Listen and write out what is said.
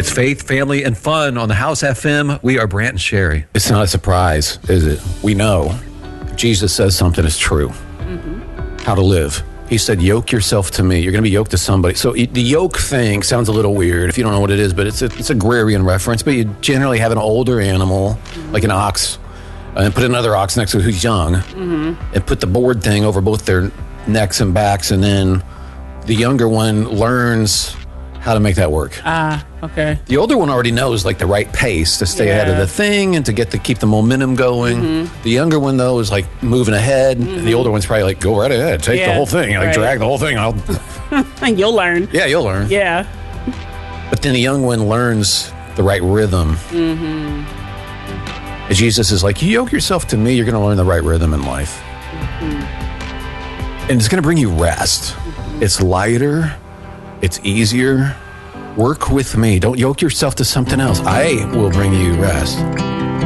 It's faith, family, and fun on the House FM. We are Brant and Sherry. It's not a surprise, is it? We know if Jesus says something is true. How to live. He said, yoke yourself to me. You're going to be yoked to somebody. So the yoke thing sounds a little weird if you don't know what it is, but it's agrarian reference. But you generally have an older animal, like an ox, and put another ox next to it who's young, and put the board thing over both their necks and backs, and then the younger one learns how to make that work. Okay. The older one already knows like the right pace to stay ahead of the thing and to keep the momentum going. The younger one though is like moving ahead, and the older one's probably like, go right ahead, take the whole thing, like drag the whole thing. And you'll learn. Yeah, you'll learn. Yeah. But then the young one learns the right rhythm. And Jesus is like, you yoke yourself to me, you're going to learn the right rhythm in life. And it's going to bring you rest. It's lighter. It's easier. Work with me. Don't yoke yourself to something else. I will bring you rest.